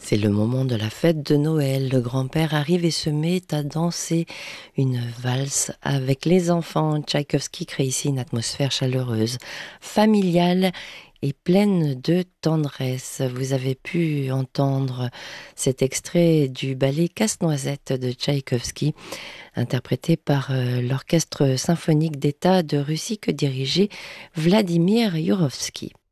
C'est le moment de la fête de Noël. Le grand-père arrive et se met à danser une valse avec les enfants. Tchaïkovski crée ici une atmosphère chaleureuse, familiale et pleine de tendresse. Vous avez pu entendre cet extrait du ballet Casse-Noisette de Tchaïkovski, interprété par l'Orchestre symphonique d'État de Russie que dirigeait Vladimir Yourovski.